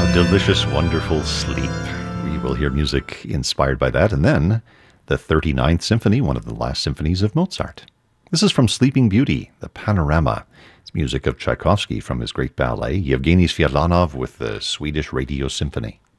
Delicious, wonderful sleep. We will hear music inspired by that, and then the 39th Symphony, one of the last symphonies of Mozart. This is from Sleeping Beauty, the Panorama. It's music of Tchaikovsky from his great ballet, Yevgeny Sviatlanov with the Swedish Radio Symphony.